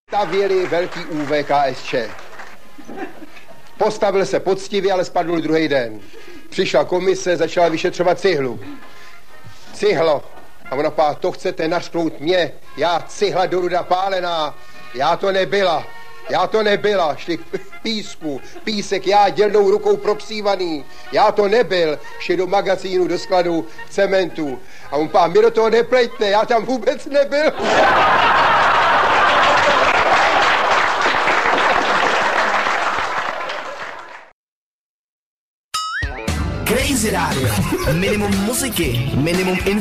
Stavěli velký UVKSČ. Postavil se poctivě, ale spadl druhý den. Přišla komise, začala vyšetřovat cihlu. Cihlo. A ona pá, to chcete nařknout mě. Já cihla do ruda pálená. Já to nebyla. Šli k písku. Písek já dělnou rukou propsívaný. Já to nebyl. Šli do magazínu, do skladu, cementu. A on pá, mě do toho neplejte, já tam vůbec nebyl. Crazy Radio. Minimum muziky, minimum